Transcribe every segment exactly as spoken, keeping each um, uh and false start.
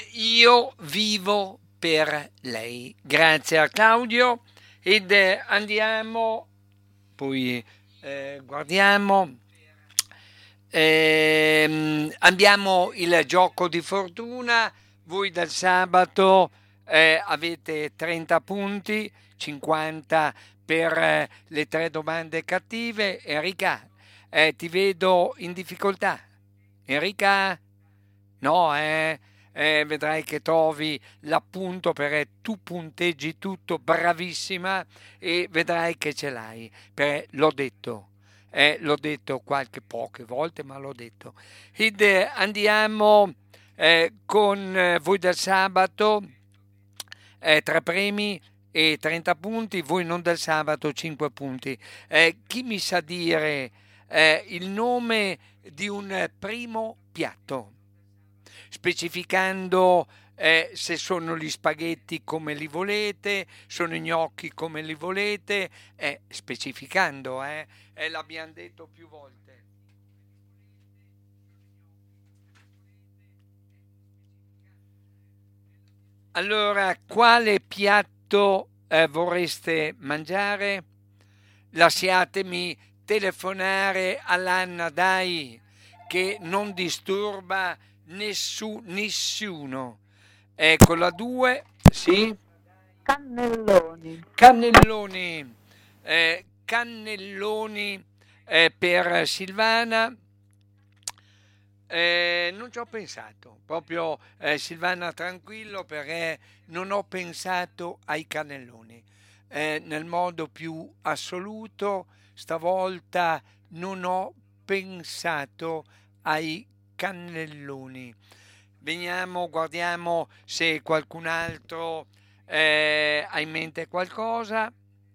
io vivo per lei. Grazie a Claudio ed eh, andiamo, poi eh, guardiamo, ehm, abbiamo il gioco di fortuna. Voi dal sabato eh, avete trenta punti, cinquanta per eh, le tre domande cattive. Enrica, eh, ti vedo in difficoltà. Enrica? No, eh? Eh, vedrai che trovi l'appunto perché tu punteggi tutto, bravissima, e vedrai che ce l'hai, perché l'ho detto. Eh, l'ho detto qualche poche volte, ma l'ho detto. Ed eh, andiamo eh, con eh, voi del sabato, eh, tre premi e trenta punti, voi non del sabato, cinque punti. Eh, chi mi sa dire eh, il nome di un eh, primo piatto? Specificando eh, se sono gli spaghetti come li volete, sono i gnocchi come li volete, eh, specificando, eh, eh, l'abbiamo detto più volte. Allora, quale piatto eh, vorreste mangiare? Lasciatemi telefonare all'Anna, dai, che non disturba nessu- nessuno. Ecco la due, sì, Cannelloni. cannelloni, eh, cannelloni eh, per Silvana. Eh, non ci ho pensato, proprio eh, Silvana tranquillo perché non ho pensato ai cannelloni. Eh, nel modo più assoluto, stavolta non ho pensato ai cannelloni. Veniamo, guardiamo se qualcun altro eh, ha in mente qualcosa.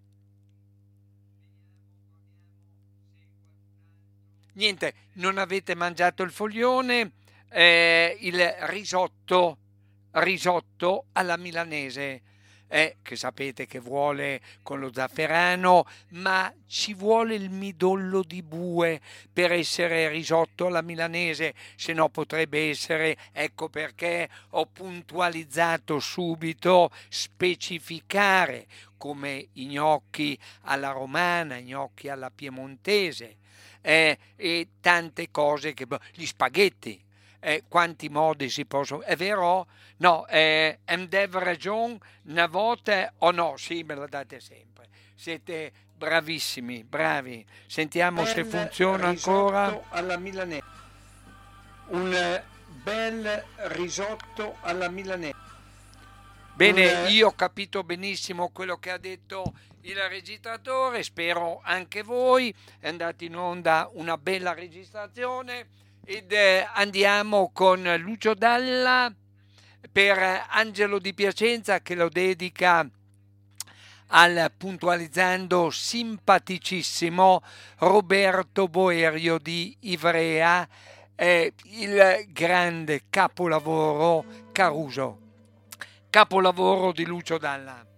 Niente, non avete mangiato il foglione, eh, il risotto, risotto alla milanese, eh, che sapete che vuole con lo zafferano, ma ci vuole il midollo di bue per essere risotto alla milanese, se no potrebbe essere, ecco perché ho puntualizzato subito, specificare come i gnocchi alla romana, i gnocchi alla piemontese, eh, e tante cose che gli spaghetti, eh, quanti modi si possono, è vero? No, eh, M. Dev ragion una volta o no? Sì, me la date sempre, siete bravissimi, bravi. Sentiamo se Bel funziona ancora. risotto alla milanese. Un bel risotto alla milanese. Bene, Un io ho capito benissimo quello che ha detto il registratore, spero anche voi. È andata in onda una bella registrazione ed eh, andiamo con Lucio Dalla per Angelo di Piacenza che lo dedica al puntualizzando simpaticissimo Roberto Boerio di Ivrea, eh, il grande capolavoro Caruso, capolavoro di Lucio Dalla.